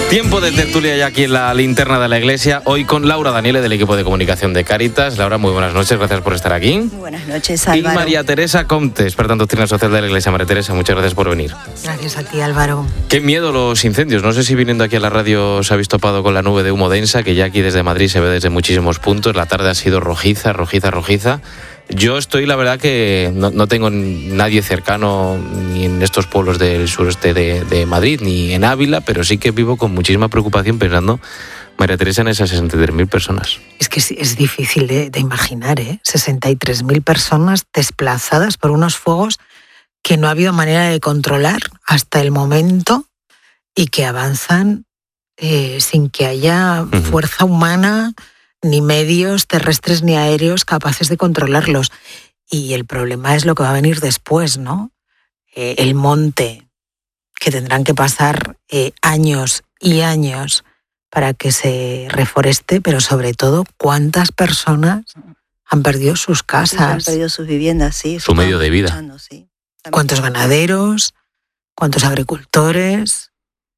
Tiempo de tertulia ya aquí en la linterna de la iglesia, hoy con Laura Daniele del equipo de comunicación de Cáritas. Laura, muy buenas noches, gracias por estar aquí. Muy buenas noches, Álvaro. Y María Teresa Comte, experta en doctrina social de la iglesia. María Teresa, muchas gracias por venir. Gracias a ti, Álvaro. Qué miedo los incendios, no sé si viniendo aquí a la radio os habéis topado con la nube de humo densa, que ya aquí desde Madrid se ve desde muchísimos puntos. La tarde ha sido rojiza. Yo estoy, la verdad, que no tengo nadie cercano ni en estos pueblos del sureste de Madrid, ni en Ávila, pero sí que vivo con muchísima preocupación pensando, María Teresa, en esas 63.000 personas. Es que es difícil de imaginar, ¿eh? 63.000 personas desplazadas por unos fuegos que no ha habido manera de controlar hasta el momento y que avanzan sin que haya fuerza humana ni medios terrestres ni aéreos capaces de controlarlos. Y el problema es lo que va a venir después, ¿no? El monte, que tendrán que pasar años y años para que se reforeste, pero sobre todo, ¿cuántas personas han perdido sus casas? Han perdido sus viviendas, sí. Su medio de vida. Sí. ¿Cuántos ganaderos? ¿Cuántos agricultores?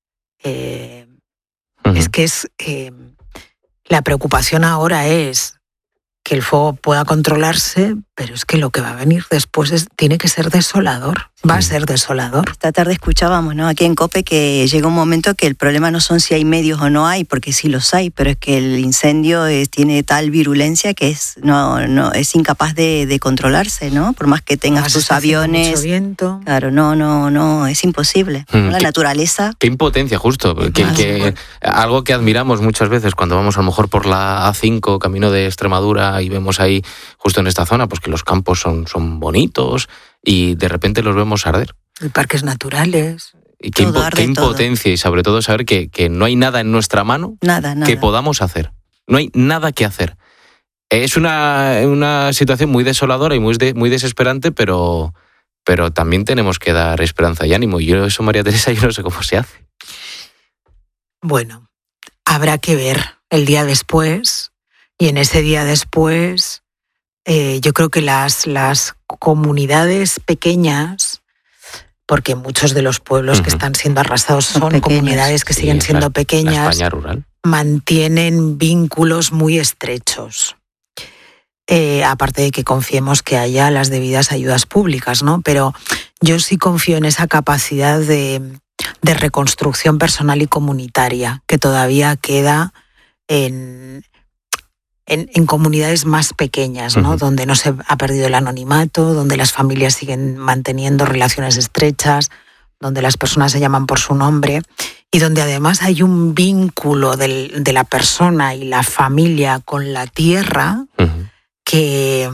Es que la preocupación ahora es que el fuego pueda controlarse, pero es que lo que va a venir después tiene que ser desolador. Va a ser desolador. Esta tarde escuchábamos, ¿no?, aquí en COPE, que llega un momento que el problema no son si hay medios o no hay, porque sí los hay, pero es que el incendio tiene tal virulencia que es incapaz de controlarse, ¿no? Por más que tengas tus aviones. Mucho viento. Claro, no, es imposible. La naturaleza. Qué impotencia, justo. Que algo que admiramos muchas veces cuando vamos a lo mejor por la A5, camino de Extremadura, y vemos ahí, justo en esta zona, pues que los campos son bonitos, y de repente los vemos arder. Y parques naturales. Y qué impotencia, todo. Y sobre todo saber que no hay nada en nuestra mano nada. que podamos hacer. No hay nada que hacer. Es una situación muy desoladora y muy desesperante, pero también tenemos que dar esperanza y ánimo. Y yo eso, María Teresa, yo no sé cómo se hace. Bueno, habrá que ver el día después, y en ese día después yo creo que las comunidades pequeñas, porque muchos de los pueblos que están siendo arrasados son pequeños, comunidades que siguen siendo pequeñas, la España rural, mantienen vínculos muy estrechos. Aparte de que confiemos que haya las debidas ayudas públicas, ¿no? Pero yo sí confío en esa capacidad de reconstrucción personal y comunitaria que todavía queda en comunidades más pequeñas, ¿no? Donde no se ha perdido el anonimato, donde las familias siguen manteniendo relaciones estrechas, donde las personas se llaman por su nombre y donde además hay un vínculo de la persona y la familia con la tierra que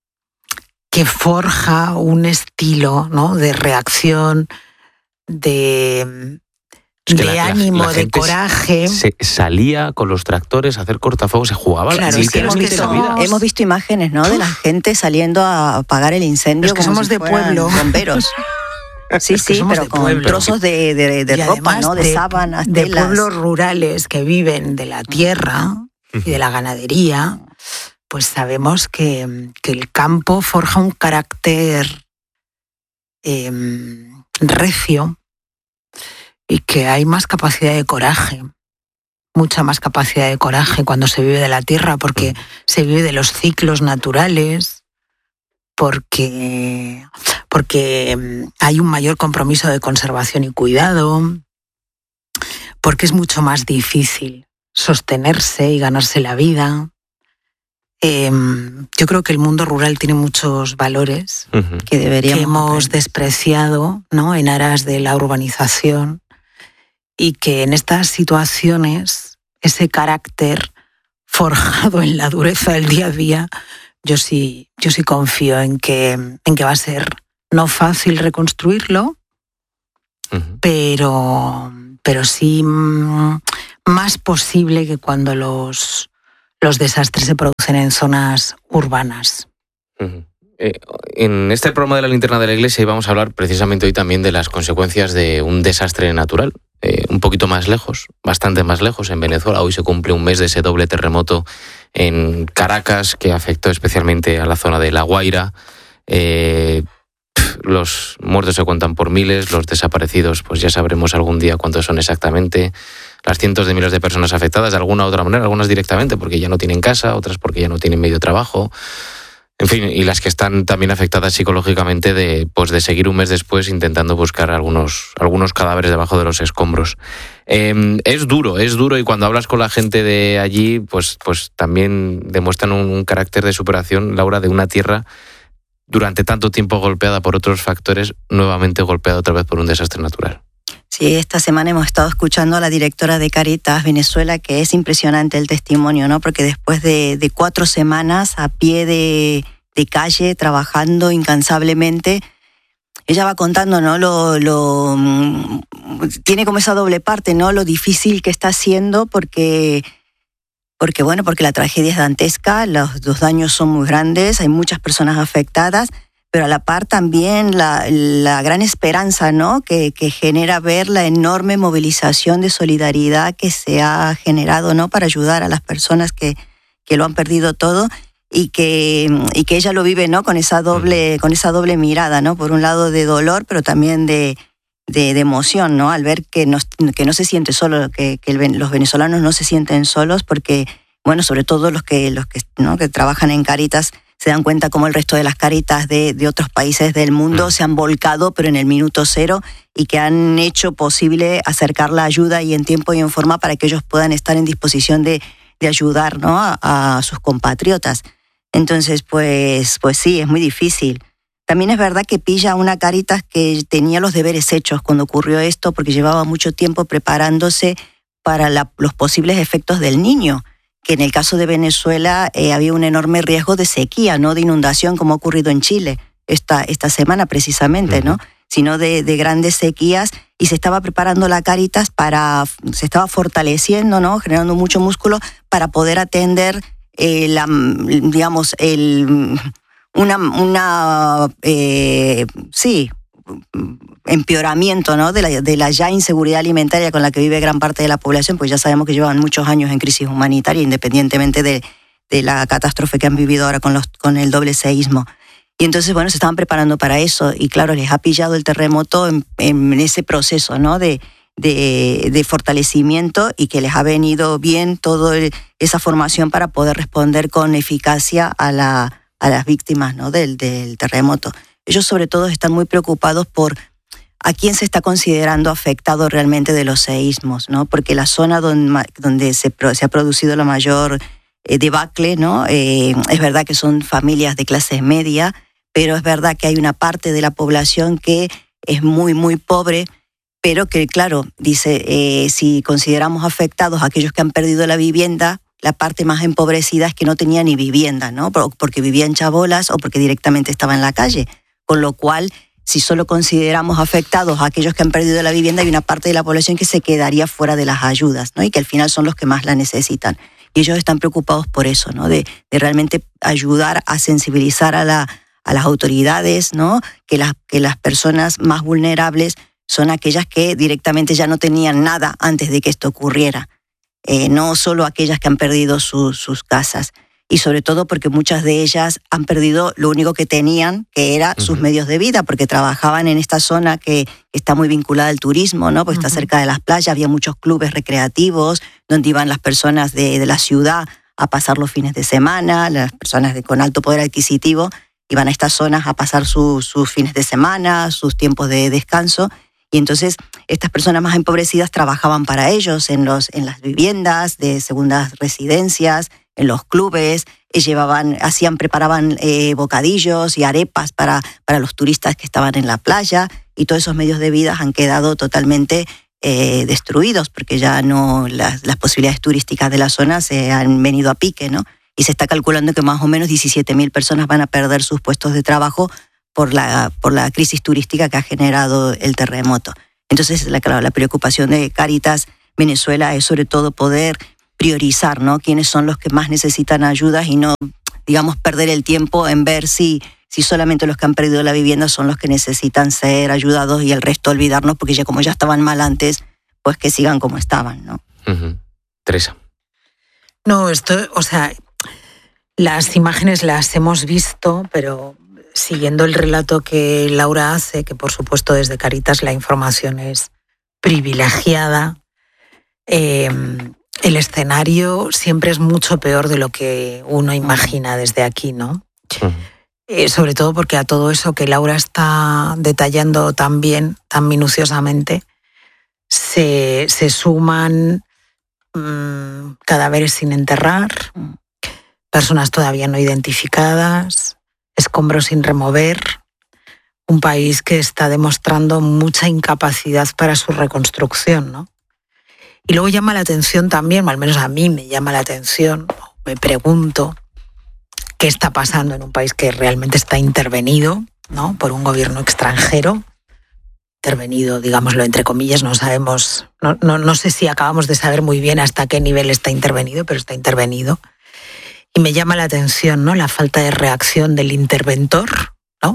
forja un estilo, ¿no?, de reacción, de ánimo, de coraje. Se salía con los tractores a hacer cortafuegos, se jugaba. Claro, literalmente hemos visto imágenes, ¿no?, de la gente saliendo a apagar el incendio. Los que como somos si de pueblo. Bomberos. Sí, pero con pueblo, trozos de ropa, ¿no?, de sábanas, de telas. Pueblos rurales que viven de la tierra y de la ganadería, pues sabemos que el campo forja un carácter recio, y que hay más capacidad de coraje, mucha más capacidad de coraje cuando se vive de la tierra, porque se vive de los ciclos naturales, porque hay un mayor compromiso de conservación y cuidado, porque es mucho más difícil sostenerse y ganarse la vida. Yo creo que el mundo rural tiene muchos valores que hemos despreciado, ¿no?, en aras de la urbanización, y que en estas situaciones ese carácter forjado en la dureza del día a día, yo sí confío en que va a ser no fácil reconstruirlo, pero sí más posible que cuando los desastres se producen en zonas urbanas. En este programa de la Linterna de la Iglesia íbamos a hablar precisamente hoy también de las consecuencias de un desastre natural. Un poquito más lejos, bastante más lejos, en Venezuela. Hoy se cumple un mes de ese doble terremoto en Caracas, que afectó especialmente a la zona de La Guaira. Los muertos se cuentan por miles, los desaparecidos, pues ya sabremos algún día cuántos son exactamente. las cientos de miles de personas afectadas de alguna u otra manera, algunas directamente porque ya no tienen casa, otras porque ya no tienen medio de trabajo. En fin, y las que están también afectadas psicológicamente de seguir un mes después intentando buscar algunos cadáveres debajo de los escombros. Es duro, y cuando hablas con la gente de allí, pues también demuestran un carácter de superación, Laura, de una tierra durante tanto tiempo golpeada por otros factores, nuevamente golpeada otra vez por un desastre natural. Sí, esta semana hemos estado escuchando a la directora de Cáritas Venezuela, que es impresionante el testimonio, ¿no? Porque después de 4 semanas a pie de calle, trabajando incansablemente, ella va contando, ¿no? Tiene como esa doble parte, ¿no? Lo difícil que está haciendo porque la tragedia es dantesca, los daños son muy grandes, hay muchas personas afectadas, pero a la par también la gran esperanza, ¿no? que genera ver la enorme movilización de solidaridad que se ha generado, ¿no? Para ayudar a las personas que lo han perdido todo y que ella lo vive, ¿no? con esa doble mirada, ¿no? Por un lado de dolor, pero también de emoción, ¿no? Al ver que no se siente solo, que los venezolanos no se sienten solos, porque, bueno, sobre todo los que trabajan en Cáritas se dan cuenta cómo el resto de las Cáritas de otros países del mundo se han volcado, pero en el minuto cero, y que han hecho posible acercar la ayuda y en tiempo y en forma para que ellos puedan estar en disposición de ayudar, ¿no? a sus compatriotas. Entonces, pues sí, es muy difícil. También es verdad que pilla una Cáritas que tenía los deberes hechos cuando ocurrió esto, porque llevaba mucho tiempo preparándose para los posibles efectos del Niño, que en el caso de Venezuela había un enorme riesgo de sequía, no de inundación como ha ocurrido en Chile esta semana precisamente, ¿no? Sino de grandes sequías, y se estaba preparando la Cáritas se estaba fortaleciendo, ¿no? Generando mucho músculo para poder atender empeoramiento, ¿no? de la ya inseguridad alimentaria con la que vive gran parte de la población, pues ya sabemos que llevan muchos años en crisis humanitaria, independientemente de la catástrofe que han vivido ahora con el doble seísmo. Y entonces, bueno, se estaban preparando para eso, y claro, les ha pillado el terremoto en ese proceso, ¿no? de fortalecimiento, y que les ha venido bien toda esa formación para poder responder con eficacia a las víctimas, ¿no? del terremoto. Ellos sobre todo están muy preocupados por a quién se está considerando afectado realmente de los seísmos, ¿no? Porque la zona donde se ha producido la mayor debacle, ¿no? Es verdad que son familias de clase media, pero es verdad que hay una parte de la población que es muy, muy pobre, pero que, claro, dice, si consideramos afectados a aquellos que han perdido la vivienda, la parte más empobrecida es que no tenía ni vivienda, ¿no? Porque vivía en chabolas o porque directamente estaba en la calle. Con lo cual, si solo consideramos afectados a aquellos que han perdido la vivienda, hay una parte de la población que se quedaría fuera de las ayudas, ¿no? Y que al final son los que más la necesitan. Y ellos están preocupados por eso, ¿no? De realmente ayudar a sensibilizar a las autoridades, ¿no? Que las personas más vulnerables son aquellas que directamente ya no tenían nada antes de que esto ocurriera. No solo aquellas que han perdido sus casas. Y sobre todo porque muchas de ellas han perdido lo único que tenían, que era sus medios de vida, porque trabajaban en esta zona que está muy vinculada al turismo, ¿no? Porque está cerca de las playas, había muchos clubes recreativos donde iban las personas de la ciudad a pasar los fines de semana, las personas con alto poder adquisitivo iban a estas zonas a pasar sus fines de semana, sus tiempos de descanso. Y entonces estas personas más empobrecidas trabajaban para ellos en las viviendas de segundas residencias, en los clubes, preparaban bocadillos y arepas para los turistas que estaban en la playa, y todos esos medios de vida han quedado totalmente destruidos, porque ya no las posibilidades turísticas de la zona se han venido a pique, ¿no? Y se está calculando que más o menos 17.000 personas van a perder sus puestos de trabajo por la crisis turística que ha generado el terremoto. Entonces, la preocupación de Cáritas Venezuela es sobre todo poder priorizar, ¿no? Quiénes son los que más necesitan ayuda, y no, digamos, perder el tiempo en ver si solamente los que han perdido la vivienda son los que necesitan ser ayudados y el resto olvidarnos, porque ya como ya estaban mal antes, pues que sigan como estaban, ¿no? Teresa. No, las imágenes las hemos visto, pero siguiendo el relato que Laura hace, que por supuesto desde Cáritas la información es privilegiada, el escenario siempre es mucho peor de lo que uno imagina desde aquí, ¿no? Sobre todo porque a todo eso que Laura está detallando tan bien, tan minuciosamente, se suman cadáveres sin enterrar, personas todavía no identificadas, escombros sin remover, un país que está demostrando mucha incapacidad para su reconstrucción, ¿no? Y luego llama la atención también, o al menos a mí me llama la atención, me pregunto qué está pasando en un país que realmente está intervenido, ¿no?, por un gobierno extranjero. Intervenido, digámoslo entre comillas, no sabemos, no sé si acabamos de saber muy bien hasta qué nivel está intervenido, pero está intervenido. Y me llama la atención, ¿no?, la falta de reacción del interventor, ¿no?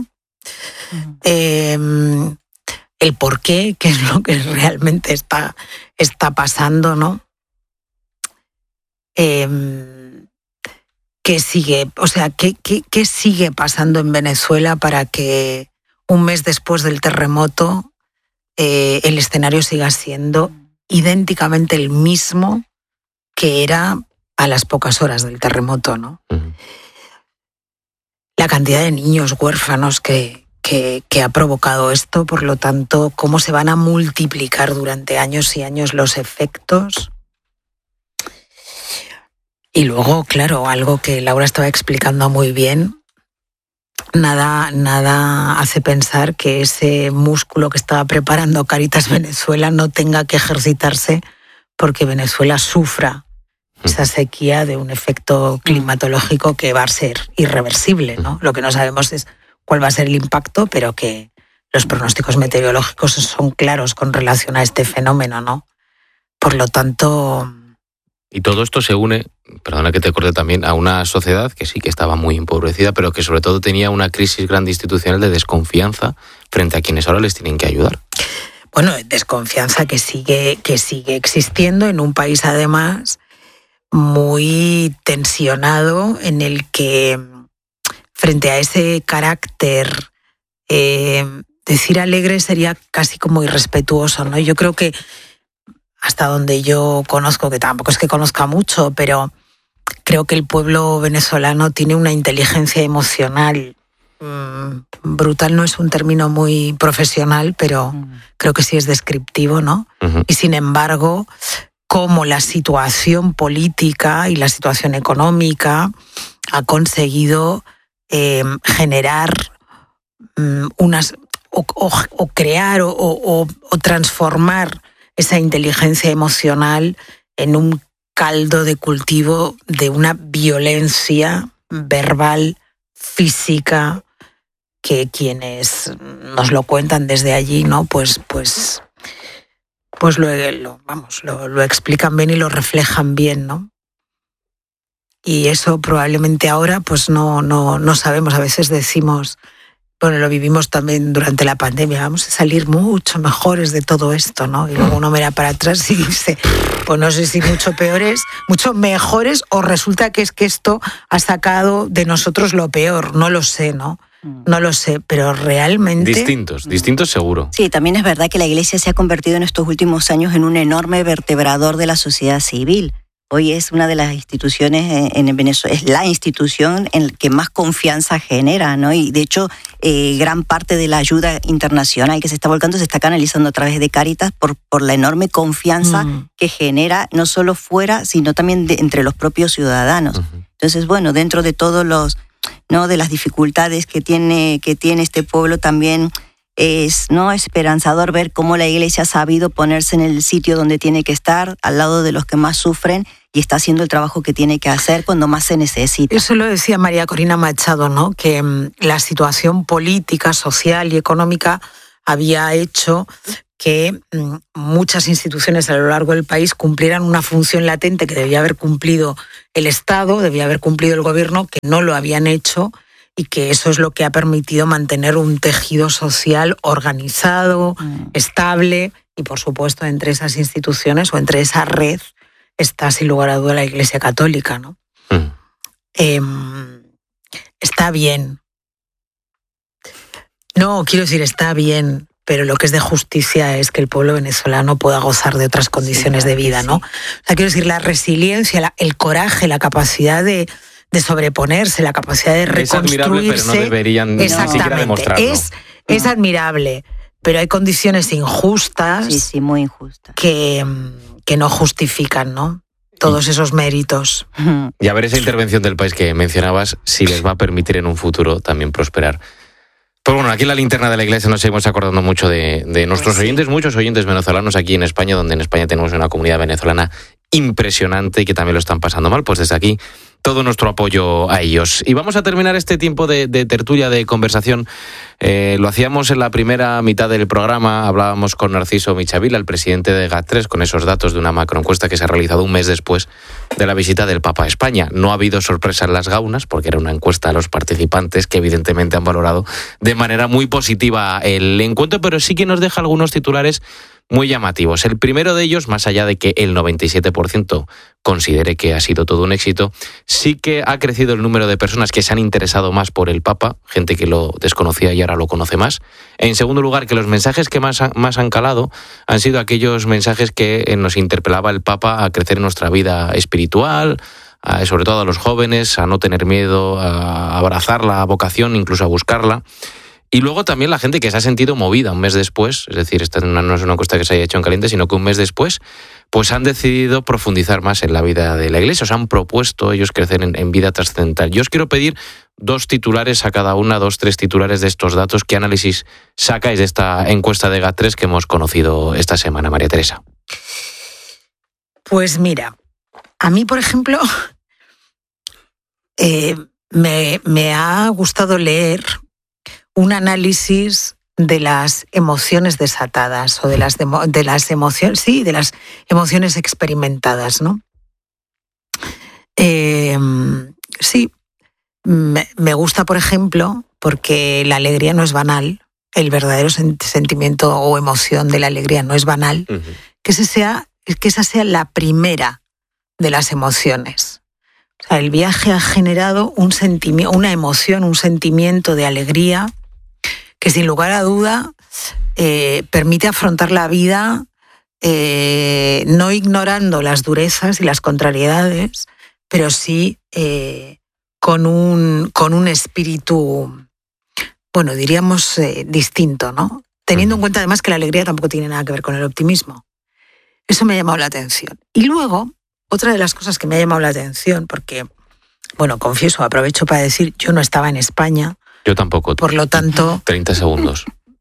El por qué es lo que realmente está pasando, ¿no? ¿Qué sigue? O sea, ¿qué sigue pasando en Venezuela para que un mes después del terremoto el escenario siga siendo idénticamente el mismo que era a las pocas horas del terremoto, ¿no? La cantidad de niños huérfanos que ha provocado esto, por lo tanto, cómo se van a multiplicar durante años y años los efectos. Y luego, claro, algo que Laura estaba explicando muy bien, nada hace pensar que ese músculo que estaba preparando Cáritas Venezuela no tenga que ejercitarse porque Venezuela sufra esa sequía de un efecto climatológico que va a ser irreversible, ¿no? Lo que no sabemos es cuál va a ser el impacto, pero que los pronósticos meteorológicos son claros con relación a este fenómeno, ¿no? Por lo tanto... Y todo esto se une, perdona que te corte también, a una sociedad que sí que estaba muy empobrecida, pero que sobre todo tenía una crisis grande institucional de desconfianza frente a quienes ahora les tienen que ayudar. Bueno, desconfianza que sigue existiendo en un país además muy tensionado, en el que frente a ese carácter, decir alegre sería casi como irrespetuoso, ¿no? Yo creo que hasta donde yo conozco, que tampoco es que conozca mucho, pero creo que el pueblo venezolano tiene una inteligencia emocional brutal. No es un término muy profesional, pero creo que sí es descriptivo, ¿no? Y sin embargo, como la situación política y la situación económica ha conseguido generar o crear o transformar esa inteligencia emocional en un caldo de cultivo de una violencia verbal, física, que quienes nos lo cuentan desde allí, ¿no? Pues lo explican bien y lo reflejan bien, ¿no? Y eso probablemente ahora pues no sabemos. A veces decimos, bueno, lo vivimos también durante la pandemia, vamos a salir mucho mejores de todo esto, ¿no? Y luego uno mira para atrás y dice, pues no sé si mucho peores, mucho mejores, o resulta que es que esto ha sacado de nosotros lo peor, no lo sé, ¿no? No lo sé, pero realmente... Distintos seguro. Sí, también es verdad que la Iglesia se ha convertido en estos últimos años en un enorme vertebrador de la sociedad civil. Hoy es una de las instituciones en Venezuela, es la institución en la que más confianza genera, ¿no? Y de hecho, gran parte de la ayuda internacional que se está volcando se está canalizando a través de Cáritas por la enorme confianza que genera, no solo fuera, sino también entre los propios ciudadanos. Entonces, bueno, dentro de todos los, ¿no?, de las dificultades que tiene este pueblo, también es, ¿no?, esperanzador ver cómo la Iglesia ha sabido ponerse en el sitio donde tiene que estar, al lado de los que más sufren, y está haciendo el trabajo que tiene que hacer cuando más se necesita. Eso lo decía María Corina Machado, ¿no?, que la situación política, social y económica había hecho que muchas instituciones a lo largo del país cumplieran una función latente que debía haber cumplido el Estado, debía haber cumplido el gobierno, que no lo habían hecho, y que eso es lo que ha permitido mantener un tejido social organizado, estable, y por supuesto entre esas instituciones o entre esa red está sin lugar a duda la Iglesia Católica, ¿no? Está bien. No, quiero decir, está bien pero lo que es de justicia es que el pueblo venezolano pueda gozar de otras condiciones de vida, ¿no? O sea, quiero decir, la resiliencia, el coraje, la capacidad de sobreponerse, la capacidad de reconstruirse. Es admirable, pero no deberían ni siquiera demostrarlo. Es admirable, pero hay condiciones injustas. Sí, muy injustas. Que no justifican, ¿no? Todos esos méritos. Y a ver esa intervención del país que mencionabas, si les va a permitir en un futuro también prosperar. Pues bueno, aquí en la linterna de la iglesia nos seguimos acordando mucho de nuestros oyentes, muchos oyentes venezolanos aquí en España, donde en España tenemos una comunidad venezolana impresionante y que también lo están pasando mal. Pues desde aquí, todo nuestro apoyo a ellos. Y vamos a terminar este tiempo de tertulia, de conversación. Lo hacíamos en la primera mitad del programa, hablábamos con Narciso Michavila, el presidente de GAT3, con esos datos de una macroencuesta que se ha realizado un mes después de la visita del Papa a España. No ha habido sorpresa en las gaunas, porque era una encuesta a los participantes que evidentemente han valorado de manera muy positiva el encuentro, pero sí que nos deja algunos titulares muy llamativos. El primero de ellos, más allá de que el 97% considere que ha sido todo un éxito, sí que ha crecido el número de personas que se han interesado más por el Papa, gente que lo desconocía y ahora lo conoce más. En segundo lugar, que los mensajes que más han calado han sido aquellos mensajes que nos interpelaba el Papa a crecer en nuestra vida espiritual, sobre todo a los jóvenes, a no tener miedo, a abrazar la vocación, incluso a buscarla. Y luego también la gente que se ha sentido movida un mes después, es decir, esta no es una encuesta que se haya hecho en caliente, sino que un mes después pues han decidido profundizar más en la vida de la Iglesia, os han propuesto ellos crecer en vida trascendental. Yo os quiero pedir 2 titulares a cada una, 2-3 titulares de estos datos. ¿Qué análisis sacáis de esta encuesta de GAT3 que hemos conocido esta semana, María Teresa? Pues mira, a mí, por ejemplo, me ha gustado leer un análisis de las emociones desatadas o de las emociones, sí, de las emociones experimentadas, ¿no? Sí, me gusta, por ejemplo, porque la alegría no es banal, el verdadero sentimiento o emoción de la alegría no es banal, que esa sea la primera de las emociones. O sea, el viaje ha generado una emoción, un sentimiento de alegría que sin lugar a duda permite afrontar la vida no ignorando las durezas y las contrariedades, pero sí con un espíritu, bueno, diríamos distinto, ¿no? Teniendo en cuenta además que la alegría tampoco tiene nada que ver con el optimismo. Eso me ha llamado la atención. Y luego, otra de las cosas que me ha llamado la atención, porque, bueno, confieso, aprovecho para decir, yo no estaba en España. Yo tampoco. Por lo tanto... 30 segundos.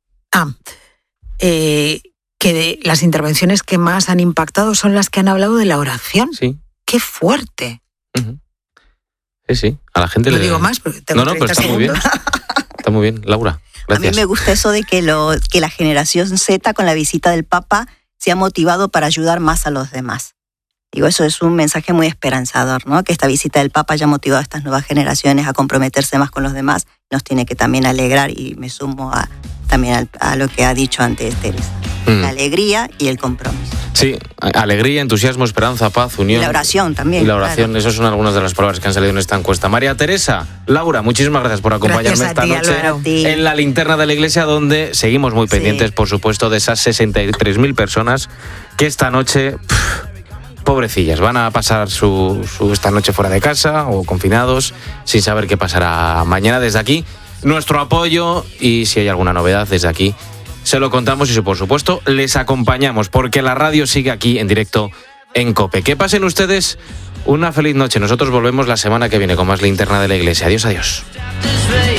Que de las intervenciones que más han impactado son las que han hablado de la oración. Sí. ¡Qué fuerte! Sí. A la gente le digo más, porque tengo 30 pero está segundos. Muy bien. Está muy bien. Laura, gracias. A mí me gusta eso de que la generación Z con la visita del Papa se ha motivado para ayudar más a los demás. Digo, eso es un mensaje muy esperanzador, ¿no? Que esta visita del Papa haya motivado a estas nuevas generaciones a comprometerse más con los demás. Nos tiene que también alegrar, y me sumo también a lo que ha dicho antes Teresa. La alegría y el compromiso. Sí, alegría, entusiasmo, esperanza, paz, unión. Y la oración también. Y la oración, claro. Esas son algunas de las palabras que han salido en esta encuesta. María Teresa, Laura, muchísimas gracias por acompañarme esta noche en la linterna de la iglesia, donde seguimos muy pendientes, por supuesto, de esas 63.000 personas que esta noche... pobrecillas, van a pasar esta noche fuera de casa o confinados sin saber qué pasará mañana. Desde aquí, nuestro apoyo, y si hay alguna novedad desde aquí, se lo contamos y por supuesto les acompañamos, porque la radio sigue aquí en directo en COPE. Que pasen ustedes una feliz noche. Nosotros volvemos la semana que viene con más linterna de la iglesia. Adiós, adiós.